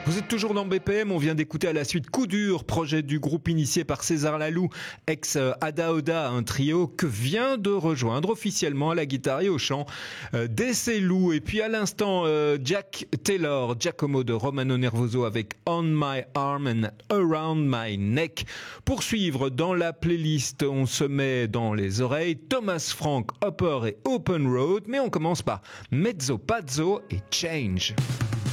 Vous êtes toujours dans BPM, on vient d'écouter à la suite Coup dur, projet du groupe initié par César Laloux, ex Ada Oda, un trio que vient de rejoindre officiellement à la guitare et au chant DC Lou. Et puis à l'instant, Jack Taylor, Giacomo de Romano Nervoso avec On My Arm and Around My Neck. Pour suivre dans la playlist, on se met dans les oreilles Thomas Frank, Hopper et Open Road, mais on commence par Mezzo Pazzo et Change.